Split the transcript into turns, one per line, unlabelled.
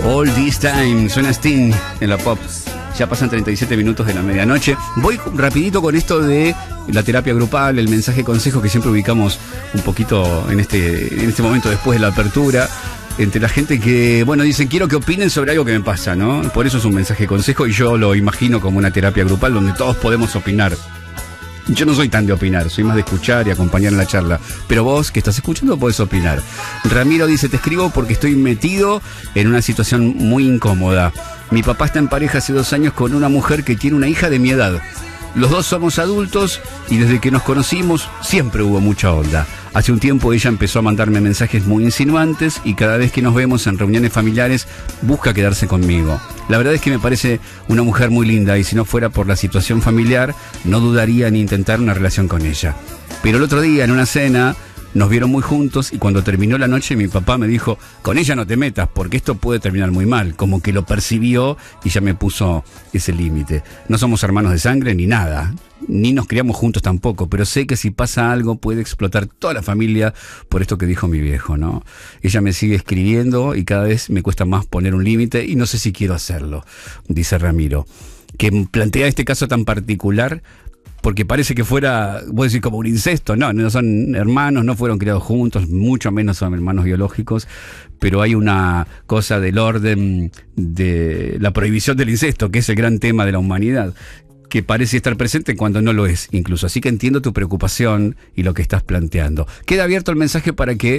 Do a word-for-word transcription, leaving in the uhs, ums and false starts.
All This Time, suena Sting en la pop. Ya pasan treinta y siete minutos de la medianoche. Voy rapidito con esto de la terapia grupal, el mensaje consejo que siempre ubicamos un poquito en este, en este momento después de la apertura. Entre la gente que, bueno, dicen, quiero que opinen sobre algo que me pasa, ¿no? Por eso es un mensaje consejo y yo lo imagino como una terapia grupal donde todos podemos opinar. Yo no soy tan de opinar, soy más de escuchar y acompañar en la charla. Pero vos, que estás escuchando, podés opinar. Ramiro dice, te escribo porque estoy metido en una situación muy incómoda. Mi papá está en pareja hace dos años con una mujer que tiene una hija de mi edad. Los dos somos adultos y desde que nos conocimos siempre hubo mucha onda. Hace un tiempo ella empezó a mandarme mensajes muy insinuantes y cada vez que nos vemos en reuniones familiares busca quedarse conmigo. La verdad es que me parece una mujer muy linda y si no fuera por la situación familiar no dudaría en intentar una relación con ella. Pero el otro día en una cena nos vieron muy juntos y cuando terminó la noche mi papá me dijo, con ella no te metas porque esto puede terminar muy mal. Como que lo percibió y ya me puso ese límite. No somos hermanos de sangre ni nada, ni nos criamos juntos tampoco, pero sé que si pasa algo puede explotar toda la familia por esto que dijo mi viejo, ¿no? Ella me sigue escribiendo y cada vez me cuesta más poner un límite y no sé si quiero hacerlo, dice Ramiro, que plantea este caso tan particular porque parece que fuera, voy a decir, como un incesto. No, no son hermanos, no fueron criados juntos, mucho menos son hermanos biológicos, pero hay una cosa del orden de la prohibición del incesto, que es el gran tema de la humanidad, que parece estar presente cuando no lo es incluso. Así que entiendo tu preocupación y lo que estás planteando. Queda abierto el mensaje para que